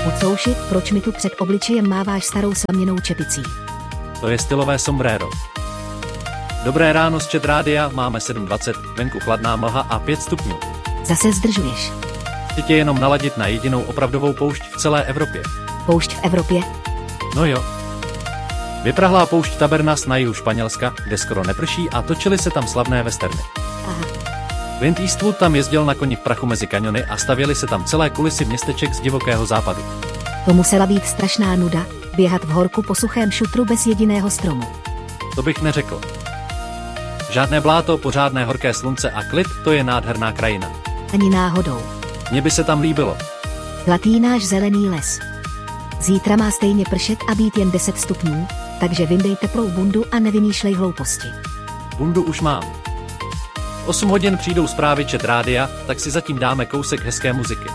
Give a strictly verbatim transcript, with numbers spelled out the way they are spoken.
Ocouši, proč mi tu před obličejem máváš starou slaměnou čepicí? To je stylové sombrero. Dobré ráno z Chat Rádia, máme sedm dvacet, venku chladná mlha a pět stupňů. Zase zdržuješ. Chci tě jenom naladit na jedinou opravdovou poušť v celé Evropě. Poušť v Evropě? No jo. Vyprahlá poušť Tabernas na jihu Španělska, kde skoro neprší a točily se tam slavné westerny. Aha. Clint Eastwood tam jezdil na koni v prachu mezi kaňony a stavěly se tam celé kulisy městeček z divokého západu. To musela být strašná nuda, běhat v horku po suchém šutru bez jediného stromu. To bych neřekl. Žádné bláto, pořádné horké slunce a klid, to je nádherná krajina. Ani náhodou. Mně by se tam líbilo. Zlatý náš zelený les. Zítra má stejně pršet a být jen deset stupňů, takže vyndej teplou bundu a nevymýšlej hlouposti. Bundu už mám. V osm hodin přijdou zprávy Chat Rádia, tak si zatím dáme kousek hezké muziky.